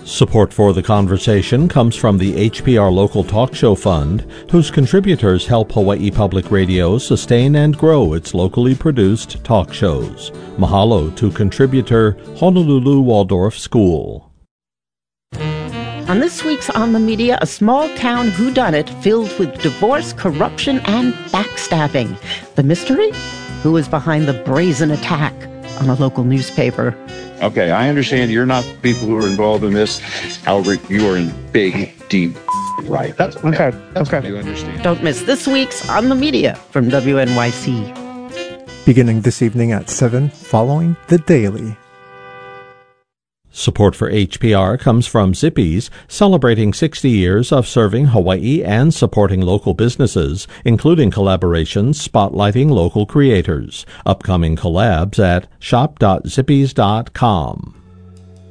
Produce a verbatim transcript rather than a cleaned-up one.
Support for the conversation comes from the H P R Local Talk Show Fund, whose contributors help Hawaii Public Radio sustain and grow its locally produced talk shows. Mahalo to contributor Honolulu Waldorf School. On this week's On the Media, a small-town whodunit filled with divorce, corruption, and backstabbing. The mystery? Who is behind the brazen attack on a local newspaper? Okay, I understand you're not the people who are involved in this. However, you are in big, deep right. That's okay. That's okay. what you understand. Don't miss this week's On the Media from W N Y C. Beginning this evening at seven, following The Daily. Support for H P R comes from Zippy's, celebrating sixty years of serving Hawaii and supporting local businesses, including collaborations spotlighting local creators. Upcoming collabs at shop dot zippys dot com.